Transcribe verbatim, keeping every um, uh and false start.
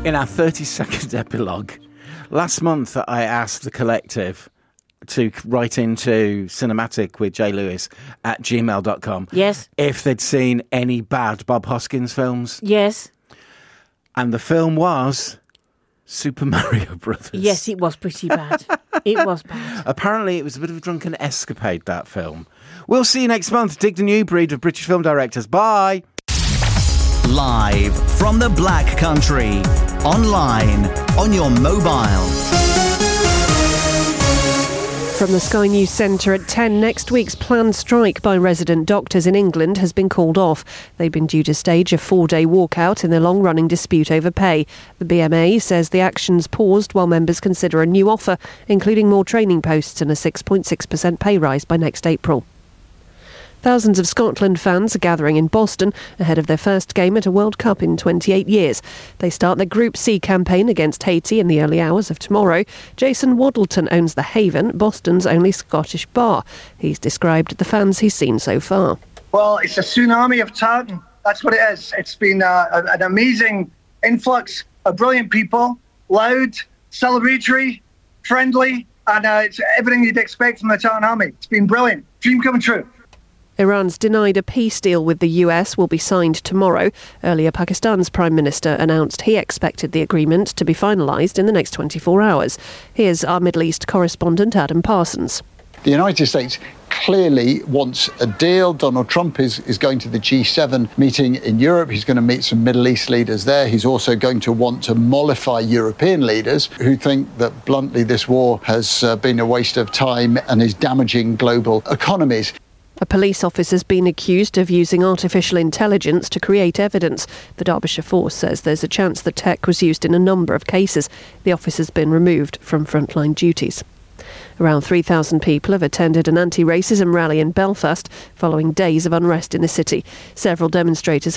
In our thirty-second epilogue, last month I asked the collective to write into Cinematic with J Lewis at gmail dot com. Yes. If they'd seen any bad Bob Hoskins films. Yes. And the film was Super Mario Brothers. Yes, it was pretty bad. It was bad. Apparently it was a bit of a drunken escapade, that film. We'll see you next month. Dig the new breed of British film directors. Bye. Live from the Black Country. Online. On your mobile. From the Sky News Centre at ten, next week's planned strike by resident doctors in England has been called off. They've been due to stage a four-day walkout in their long-running dispute over pay. The B M A says the action's paused while members consider a new offer, including more training posts and a six point six percent pay rise by next April. Thousands of Scotland fans are gathering in Boston ahead of their first game at a World Cup in twenty-eight years. They start their Group C campaign against Haiti in the early hours of tomorrow. Jason Waddleton owns The Haven, Boston's only Scottish bar. He's described the fans he's seen so far. Well, it's a tsunami of talent. That's what it is. It's been uh, an amazing influx of brilliant people, loud, celebratory, friendly, and uh, it's everything you'd expect from the talent army. It's been brilliant. Dream come true. Iran's denied a peace deal with the U S will be signed tomorrow. Earlier, Pakistan's Prime Minister announced he expected the agreement to be finalised in the next twenty-four hours. Here's our Middle East correspondent Adam Parsons. The United States clearly wants a deal. Donald Trump is, is going to the G seven meeting in Europe. He's going to meet some Middle East leaders there. He's also going to want to mollify European leaders who think that, bluntly, this war has uh, been a waste of time and is damaging global economies. A police officer's been accused of using artificial intelligence to create evidence. The Derbyshire Force says there's a chance the tech was used in a number of cases. The officer's been removed from frontline duties. Around three thousand people have attended an anti-racism rally in Belfast following days of unrest in the city. Several demonstrators